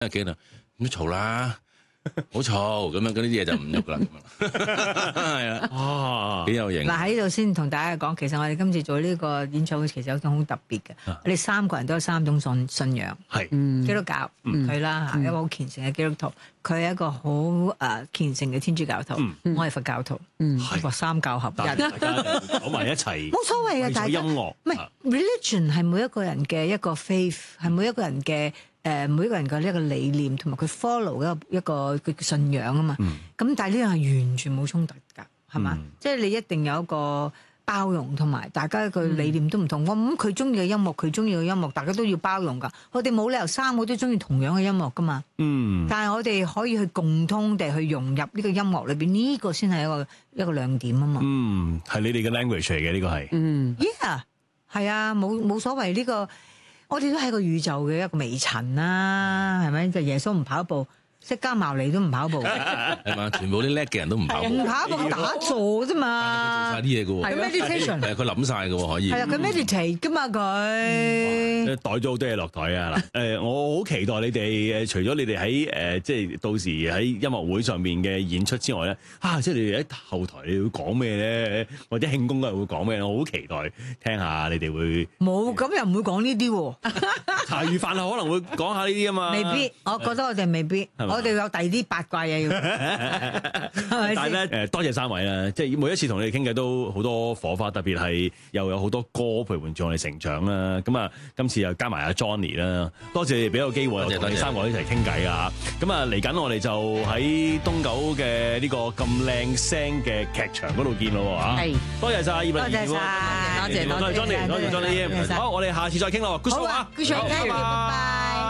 幾度唔好嘈啦，好嘈咁樣，嗰啲嘢就唔喐啦，係啊， 哇， 幾有型。 嗱喺呢度先同大家講，其實我哋今次做呢個演唱會其實有種好特別嘅，我哋3個人都有3種信仰， 係基督教佢啦嚇，一個好虔誠嘅基督徒，佢係一個好虔誠嘅天主教徒，我係佛教徒，話三教合一， 大家講埋一齊， 冇所謂嘅，大家音樂唔係 religion 係每一個人嘅一個 faith， 係每一個人嘅。每一個人嘅呢個理念同埋佢 follow 一個佢嘅信仰啊嘛，咁但係呢樣係完全冇衝突㗎，係嘛？即係你一定有一個包容同埋大家嘅理念都唔同。咁佢中意嘅音樂，佢中意嘅音樂，大家都要包容㗎。我哋冇理由3個都中意同樣嘅音樂㗎嘛。但係我哋可以去共通地去融入呢個音樂裏邊，呢個先係一個亮點啊嘛。 係你哋嘅 language 嚟嘅呢個係。 Yeah， 係啊，冇所謂呢個。我哋都係個宇宙嘅一個微塵啦，係咪？就耶穌唔跑步，釋迦牟尼都唔跑步， 係嘛？全部啲叻嘅人都唔跑步， 唔跑步佢打坐啫嘛。 做晒啲嘢嘅喎， 佢 meditation 係佢諗晒嘅喎，可以。 係啊，佢 meditate 㗎嘛佢。 袋咗好多嘢落台啊！嗱，我好期待你哋除咗你哋喺即係到時喺音樂會上面嘅演出之外咧，即係你哋喺後台你會講咩咧？或者慶功嗰日會講咩咧？我好期待聽下你哋會。 冇咁又唔會講呢啲喎。 茶餘飯後可能會講下呢啲啊嘛。 未必，我覺得我哋未必，我哋有第二啲八卦嘢要。 但係咧多謝3位啦，即係每一次同你哋傾偈都好多火花，特別係又有好多歌陪伴住我哋成長啦。咁啊，今次又加埋阿 Johnny 啦，多謝你哋俾個機會我同你3個一齊傾偈啊！咁啊，嚟緊我哋就喺東九嘅呢個咁靚聲嘅劇場嗰度見咯嚇。 係， 多謝晒葉麗儀， 多謝 Johnny， 多謝 Johnny，多謝 Johnny。好，我哋下次再傾啦，Good show 啊， Good show，拜拜。